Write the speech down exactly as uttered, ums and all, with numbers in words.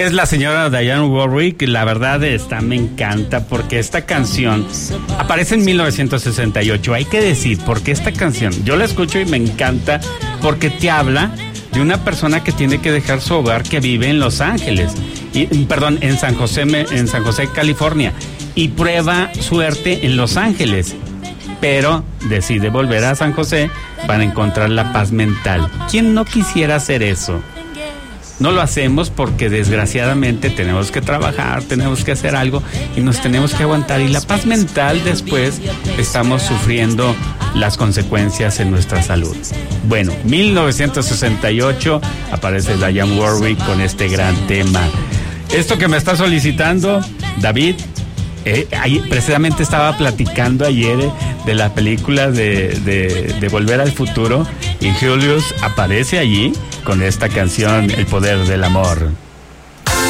Es la señora Dionne Warwick. La verdad, esta me encanta porque esta canción aparece en mil novecientos sesenta y ocho. Hay que decir, porque esta canción, yo la escucho y me encanta porque te habla de una persona que tiene que dejar su hogar, que vive en Los Ángeles, y, perdón, en San José, en San José, California, y prueba suerte en Los Ángeles, pero decide volver a San José para encontrar la paz mental. ¿Quién no quisiera hacer eso? No lo hacemos porque desgraciadamente tenemos que trabajar, tenemos que hacer algo y nos tenemos que aguantar. Y la paz mental después estamos sufriendo las consecuencias en nuestra salud. Bueno, mil novecientos sesenta y ocho aparece Dionne Warwick con este gran tema. Esto que me está solicitando, David, eh, ahí precisamente estaba platicando ayer eh, de la película de, de, de Volver al Futuro y Julius aparece allí con esta canción, El Poder del Amor.